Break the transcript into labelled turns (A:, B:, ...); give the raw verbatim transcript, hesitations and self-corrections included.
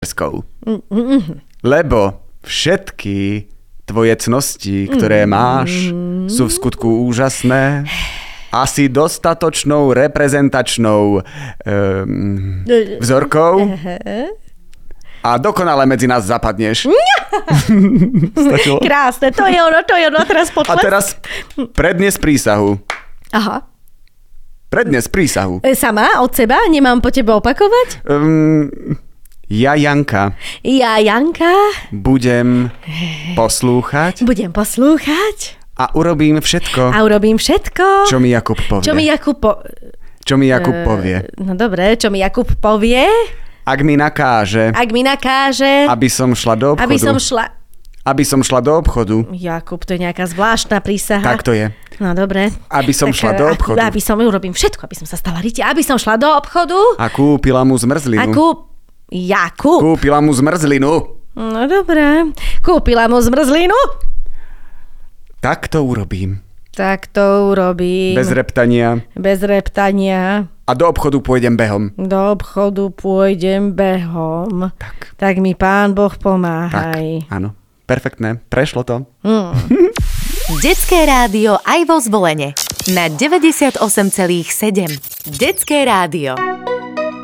A: Lebo všetky tvoje cnosti, ktoré máš, sú v skutku úžasné a si dostatočnou reprezentačnou um, vzorkou a dokonale medzi nás zapadneš.
B: Krásne, to je ono, to je ono, teraz potles.
A: A teraz prednes prísahu.
B: Aha.
A: Prednes prísahu.
B: Sama, od seba? Nemám po tebe opakovať?
A: Um, ja, Janka.
B: Ja, Janka.
A: Budem poslúchať.
B: Budem poslúchať.
A: A urobím všetko.
B: A urobím všetko.
A: Čo mi Jakub povie.
B: Čo mi Jakub po...
A: Čo mi Jakub uh, povie.
B: No dobre, čo mi Jakub povie.
A: Ak mi nakáže.
B: Ak mi nakáže.
A: Aby som šla do obchodu.
B: Aby som šla...
A: Aby som šla do obchodu.
B: Jakub, to je nejaká zvláštna prísaha.
A: Tak to je.
B: No dobre.
A: Aby som
B: tak,
A: šla do obchodu.
B: Aby som, urobím všetko, aby som sa stala riti. Aby som šla do obchodu.
A: A kúpila mu zmrzlinu.
B: A kúp... Jakub.
A: Kúpila mu zmrzlinu.
B: No dobré. Kúpila mu zmrzlinu.
A: Tak to urobím.
B: Tak to urobím.
A: Bez reptania.
B: Bez reptania.
A: A do obchodu pôjdem behom.
B: Do obchodu pôjdem behom.
A: Tak.
B: Tak mi Pán Boh pomáhaj.
A: Tak, áno. Perfektné. Prešlo to.
B: Mm.
C: Detské rádio aj vo Zvolene. Na deväťdesiatosem celá sedem. Detské rádio.